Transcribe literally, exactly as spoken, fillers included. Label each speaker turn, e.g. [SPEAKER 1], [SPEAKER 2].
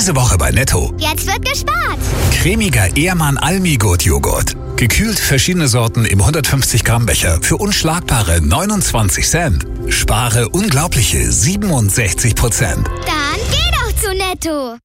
[SPEAKER 1] Diese Woche bei Netto.
[SPEAKER 2] Jetzt wird gespart.
[SPEAKER 1] Cremiger Ehrmann Almigurt Joghurt. Gekühlt verschiedene Sorten im hundertfünfzig Gramm Becher für unschlagbare neunundzwanzig Cent. Spare unglaubliche siebenundsechzig Prozent.
[SPEAKER 2] Dann geh doch zu Netto.